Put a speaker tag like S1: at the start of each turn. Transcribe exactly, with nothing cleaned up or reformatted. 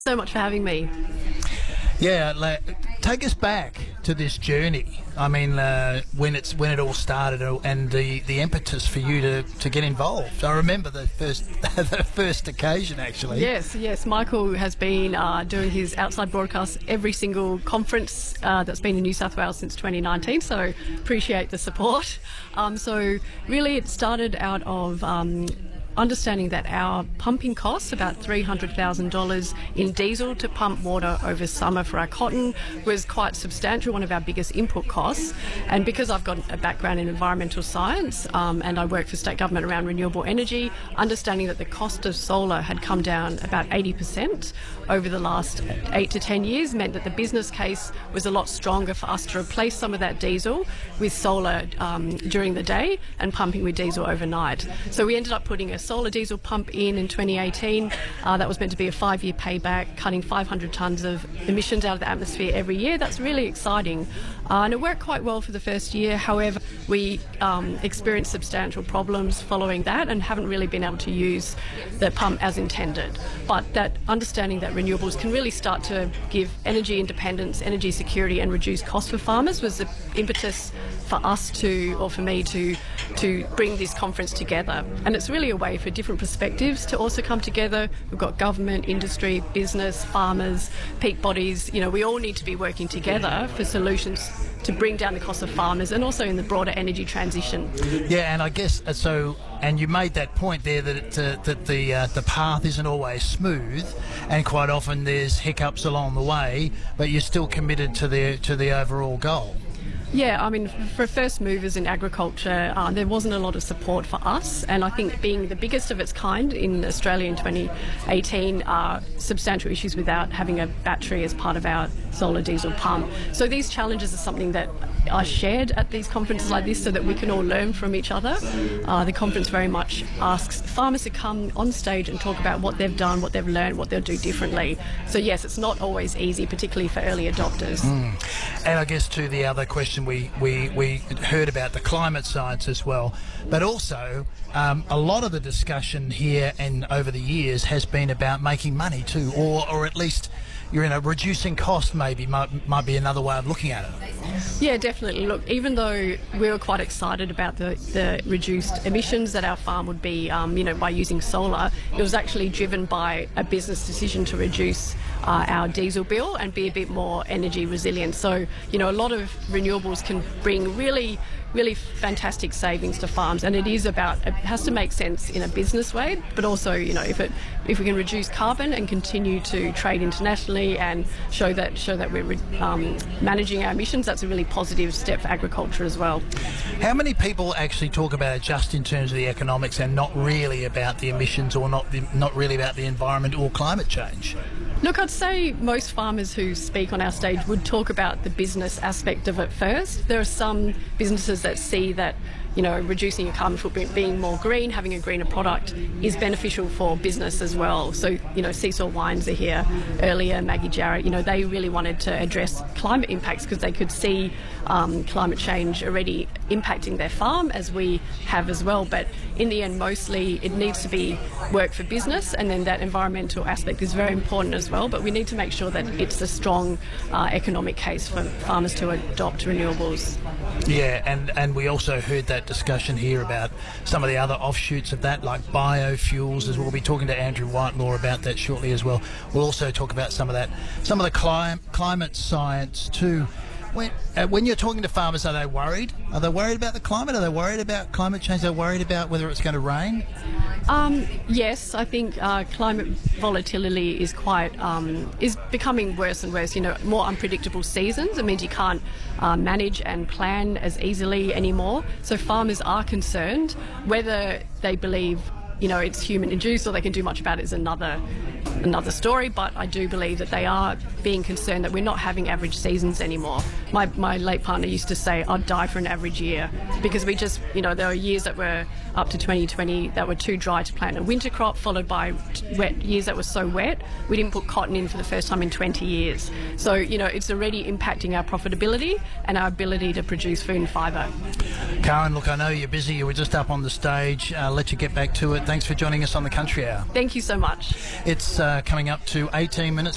S1: So much for having me.
S2: Yeah, like, take us back to this journey. I mean, uh, when it's when it all started, uh, and the, the impetus for you to, to get involved. I remember the first the first occasion, actually.
S1: Yes, yes. Michael has been uh, doing his outside broadcasts every single conference uh, that's been in New South Wales since twenty nineteen. So appreciate the support. Um, so really, it started out of Um, understanding that our pumping costs, about three hundred thousand dollars in diesel to pump water over summer for our cotton, was quite substantial, one of our biggest input costs. And because I've got a background in environmental science um, and I work for state government around renewable energy, understanding that the cost of solar had come down about eighty percent over the last eight to ten years meant that the business case was a lot stronger for us to replace some of that diesel with solar um, during the day and pumping with diesel overnight. So we ended up putting a solar diesel pump in in twenty eighteen. Uh, that was meant to be a five-year payback, cutting five hundred tonnes of emissions out of the atmosphere every year. That's really exciting. Uh, and it worked quite well for the first year. However, we um, experienced substantial problems following that and haven't really been able to use the pump as intended. But that understanding that renewables can really start to give energy independence, energy security and reduce costs for farmers was the impetus for us to, or for me to, to bring this conference together. And it's really a way for different perspectives to also come together. We've got government, industry, business, farmers, peak bodies. You know, we all need to be working together for solutions to bring down the cost of farmers and also in the broader energy transition.
S2: Yeah, and I guess uh, so. And you made that point there that it, uh, that the uh, the path isn't always smooth, and quite often there's hiccups along the way. But you're still committed to the to the overall goal.
S1: Yeah, I mean, for first movers in agriculture, uh, there wasn't a lot of support for us, and I think being the biggest of its kind in Australia in twenty eighteen, uh, substantial issues without having a battery as part of our solar diesel pump. So these challenges are something that are shared at these conferences like this so that we can all learn from each other. Uh, the conference very much asks farmers to come on stage and talk about what they've done, what they've learned, what they'll do differently. So yes, it's not always easy, particularly for early adopters.
S2: Mm. And I guess to the other question, we, we, we heard about the climate science as well, but also um, a lot of the discussion here and over the years has been about making money too, or, or at least you're in a reducing cost maybe might, might be another way of looking at it.
S1: Yeah, definitely. Look, even though we were quite excited about the, the reduced emissions that our farm would be, um, you know, by using solar, it was actually driven by a business decision to reduce uh, our diesel bill and be a bit more energy resilient. So, you know, a lot of renewables can bring really really fantastic savings to farms, and it is about, it has to make sense in a business way, but also, you know, if it if we can reduce carbon and continue to trade internationally and show that show that we're um, managing our emissions, that's a really positive step for agriculture as well.
S2: How many people actually talk about it just in terms of the economics and not really about the emissions, or not the, not really about the environment or climate change?
S1: Look, I'd say most farmers who speak on our stage would talk about the business aspect of it first. There are some businesses that see that, you know, reducing your carbon footprint, being more green, having a greener product is beneficial for business as well. So, you know, Seesaw Wines are here earlier, Maggie Jarrett, you know, they really wanted to address climate impacts because they could see um, climate change already impacting their farm, as we have as well. But in the end, mostly it needs to be work for business, and then that environmental aspect is very important as well. But we need to make sure that it's a strong uh, economic case for farmers to adopt renewables.
S2: Yeah, and, and we also heard that discussion here about some of the other offshoots of that, like biofuels, as we'll be talking to Andrew Whitelaw about that shortly as well. We'll also talk about some of that, some of the cli- climate science too. When, uh, when you're talking to farmers, are they worried? Are they worried about the climate? Are they worried about climate change? Are they worried about whether it's going to rain?
S1: Um, yes, I think uh, climate volatility is quite um, is becoming worse and worse. You know, more unpredictable seasons. It means you can't uh, manage and plan as easily anymore. So farmers are concerned. Whether they believe, you know, it's human induced or they can do much about it is another another story, but I do believe that they are being concerned that we're not having average seasons anymore. My my late partner used to say, I'd die for an average year, because we just, you know, there were years that were up to twenty twenty that were too dry to plant a winter crop, followed by wet years that were so wet we didn't put cotton in for the first time in twenty years. So, you know, it's already impacting our profitability and our ability to produce food and fibre.
S2: Karen, look, I know you're busy. You were just up on the stage. I'll let you get back to it. Thanks for joining us on the Country Hour.
S1: Thank you so much.
S2: It's uh, coming up to eighteen minutes